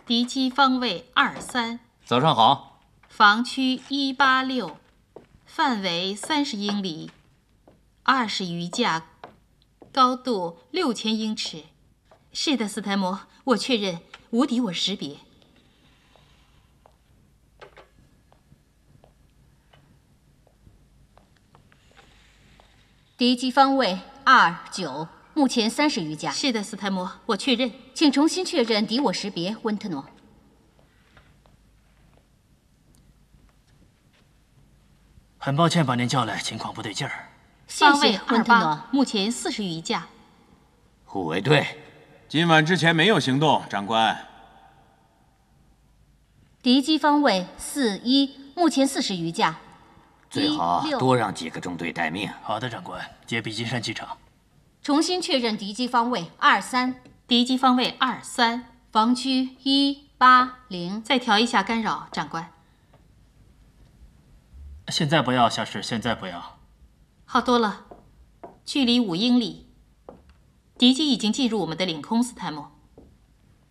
敌机方位23， 早上好。 防区186，范围30英里，20余架，高度6000英尺。是的，斯坦摩，我确认，无敌我识别。 敌机方位29，目前30余架。 是的，斯坦摩，我确认。 请重新确认敌我识别，温特诺。 很抱歉把您叫来，情况不对劲儿。 方位温特诺， 目前40余架。 护卫队， 今晚之前没有行动，长官。 敌机方位41，目前40余架。 最好多让几个中队待命。 好的，长官，接比金山机场。 重新确认敌机方位23， 敌机方位23， 防区180。 再调一下干扰，长官。 现在不要，下士，现在不要。 好多了，距离5英里。敌机已经进入我们的领空，斯坦姆。